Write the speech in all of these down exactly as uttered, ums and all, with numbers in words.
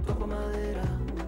Toco madera.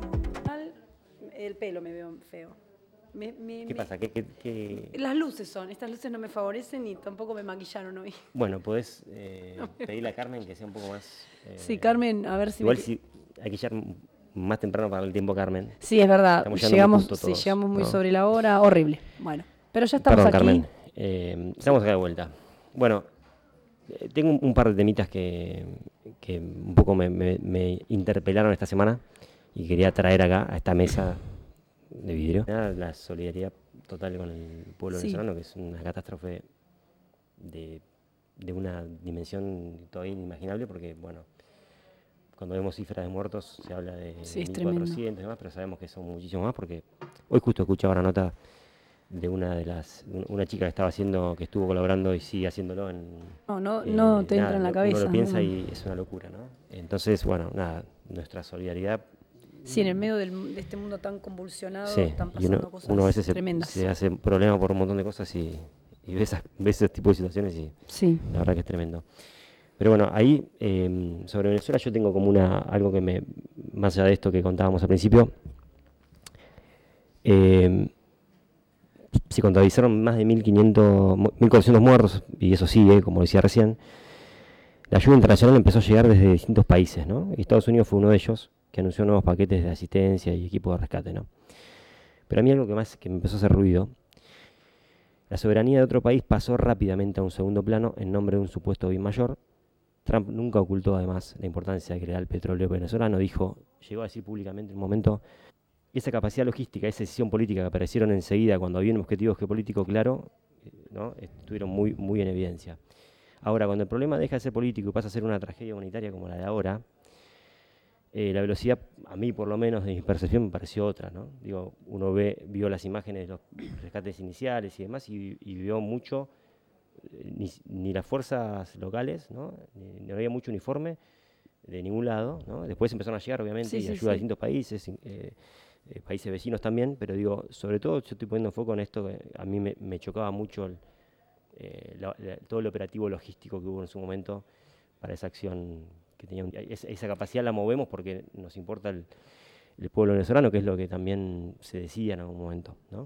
El pelo me veo feo. Me, me, ¿Qué me... pasa? ¿Qué, qué, qué... Las luces son, estas luces no me favorecen y tampoco me maquillaron hoy. Bueno, podés eh, pedirle a Carmen que sea un poco más... Eh, Sí, Carmen, a ver si igual me... si hay que llegar más temprano para el tiempo, Carmen. Sí, es verdad, Estamos llegando llegamos, muy justo sí, todos, llegamos muy ¿no? sobre la hora, horrible. Bueno, pero ya estamos Perdón, aquí. Carmen. Eh, estamos acá de vuelta. Bueno, eh, tengo un, un par de temitas que, que un poco me, me- me interpelaron esta semana y quería traer acá a esta mesa de vidrio. Nada, la solidaridad total con el pueblo Sí. venezolano, que es una catástrofe de, de una dimensión todavía inimaginable, porque, bueno, cuando vemos cifras de muertos se habla de Sí, es mil tremendo. cuatrocientos y demás, pero sabemos que son muchísimo más, porque hoy justo escuchaba una nota de una de las un- una chica que estaba haciendo, que estuvo colaborando y sigue haciéndolo en No, no, eh, no te entra nada, en la lo- cabeza. uno lo piensa ¿no? y es una locura, ¿no? Entonces, bueno, nada, nuestra solidaridad. Sí, en el medio del- de este mundo tan convulsionado Sí, están y uno, pasando cosas uno a veces se, tremendas. se hace problema por un montón de cosas y, y ve, esas- ve ese tipo de situaciones y Sí, la verdad que es tremendo. Pero bueno, ahí eh, sobre Venezuela yo tengo como una algo que me, más allá de esto que contábamos al principio, eh, se contabilizaron más de mil quinientos, mu- mil cuatrocientos muertos, y eso sigue, como decía recién. La ayuda internacional empezó a llegar desde distintos países, ¿no? Y Estados Unidos fue uno de ellos, que anunció nuevos paquetes de asistencia y equipo de rescate, ¿no? Pero a mí algo que más que me empezó a hacer ruido, la soberanía de otro país pasó rápidamente a un segundo plano en nombre de un supuesto bien mayor. Trump nunca ocultó además la importancia de crear el petróleo venezolano, dijo, llegó a decir públicamente en un momento, y esa capacidad logística, esa decisión política que aparecieron enseguida cuando había un objetivo geopolítico claro, eh, ¿no? Estuvieron muy, muy en evidencia. Ahora, cuando el problema deja de ser político y pasa a ser una tragedia humanitaria como la de ahora, eh, la velocidad, a mí por lo menos, de mi percepción me pareció otra, ¿no? Digo, uno ve, vio las imágenes de los rescates iniciales y demás y, y vio mucho, eh, ni, ni las fuerzas locales, ¿no? Ni, no había mucho uniforme de ningún lado, ¿no? Después empezaron a llegar, obviamente, sí, y sí, ayuda a sí. distintos países, eh, eh, países vecinos también, pero digo, sobre todo yo estoy poniendo foco en esto que a mí me, me chocaba mucho el, eh, la- la- todo el operativo logístico que hubo en su momento para esa acción que tenía. un- esa, esa capacidad la movemos porque nos importa el, el pueblo venezolano, que es lo que también se decía en algún momento, ¿no?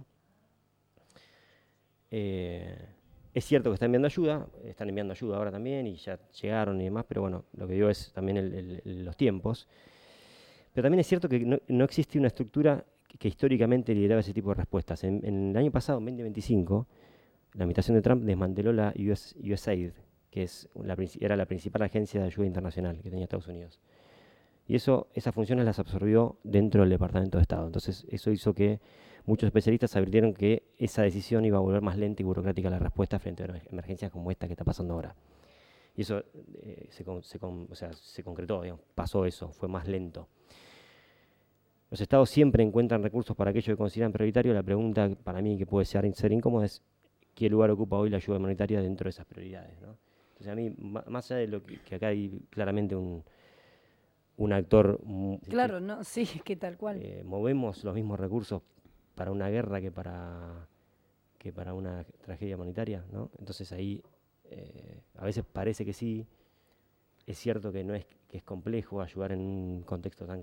Eh, es cierto que están enviando ayuda, están enviando ayuda ahora también y ya llegaron y demás, pero bueno, lo que digo es también el- el- el- los tiempos. Pero también es cierto que no, no existe una estructura que, que históricamente lideraba ese tipo de respuestas. En, en el año pasado, en dos mil veinticinco, la administración de Trump desmanteló la U S, U S A I D, que es la, princi- era la principal agencia de ayuda internacional que tenía Estados Unidos. Y eso, esas funciones las absorbió dentro del Departamento de Estado. Entonces, eso hizo que muchos especialistas advirtieron que esa decisión iba a volver más lenta y burocrática la respuesta frente a emer- emergencias como esta que está pasando ahora. Y eso eh, se, con- se con- o sea, se concretó, digamos, pasó eso, fue más lento. Los estados siempre encuentran recursos para aquello que consideran prioritario. La pregunta para mí que puede ser, ser incómoda es qué lugar ocupa hoy la ayuda humanitaria dentro de esas prioridades, ¿no? Entonces a mí, ma- más allá de lo que, que acá hay claramente un, un actor, mu- Claro, no, sí, es que tal cual. eh, movemos los mismos recursos para una guerra que para, que para una tragedia humanitaria, ¿no? Entonces ahí eh, a veces parece que sí. Es cierto que no es, que es complejo ayudar en un contexto tan